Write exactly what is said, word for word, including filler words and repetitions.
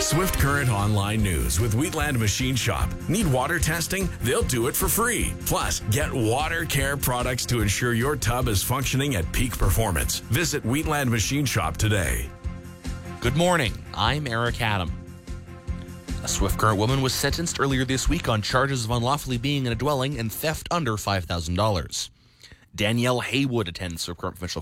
Swift Current Online News with Wheatland Machine Shop. Need water testing? They'll do it for free. Plus, get water care products to ensure your tub is functioning at peak performance. Visit Wheatland Machine Shop today. Good morning. I'm Eric Adam. A Swift Current woman was sentenced earlier this week on charges of unlawfully being in a dwelling and theft under five thousand dollars. Danielle Haywood attends Swift Current Provincial